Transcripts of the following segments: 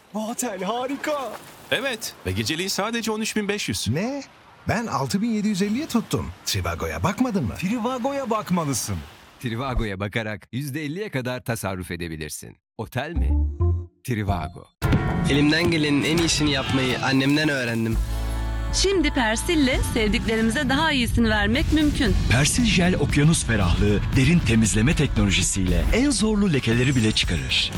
Bu otel harika. Evet ve geceliği sadece 13.500. Ne? Ben 6750'ye tuttum. Trivago'ya bakmadın mı? Trivago'ya bakmalısın. Trivago'ya bakarak %50'ye kadar tasarruf edebilirsin. Otel mi? Trivago. Elimden gelenin en iyisini yapmayı annemden öğrendim. Şimdi Persil'le sevdiklerimize daha iyisini vermek mümkün. Persil Jel okyanus ferahlığı derin temizleme teknolojisiyle en zorlu lekeleri bile çıkarır.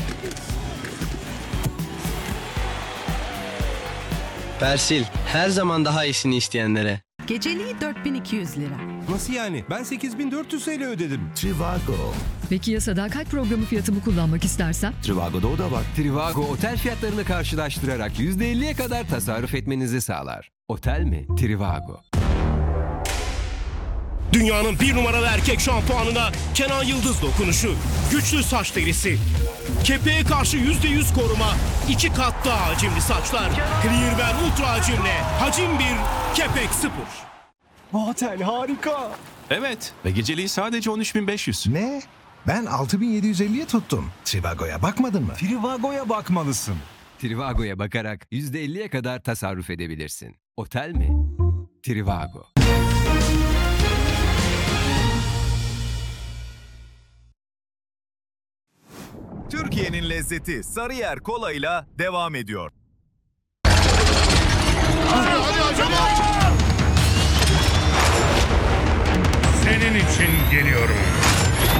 Persil, her zaman daha iyisini isteyenlere. Geceliği 4200 lira. Nasıl yani? Ben 8400 TL ödedim. Trivago. Peki ya sadakat programı fiyatımı kullanmak istersem? Trivago'da o da var. Trivago otel fiyatlarını karşılaştırarak %50'ye kadar tasarruf etmenizi sağlar. Otel mi? Trivago. Dünyanın bir numaralı erkek şampuanına Kenan Yıldız dokunuşu. Güçlü saç derisi. Kepeğe karşı %100 koruma. 2 kat daha hacimli saçlar. Clearwear Ultra hacimle. Hacim 1, kepek 0. Bu otel harika. Evet ve geceliği sadece 13.500. Ne? Ben 6750'ye tuttum. Trivago'ya bakmadın mı? Trivago'ya bakmalısın. Trivago'ya bakarak %50'ye kadar tasarruf edebilirsin. Otel mi? Trivago. Türkiye'nin lezzeti Sarıyer Kola'yla devam ediyor. Senin için geliyorum.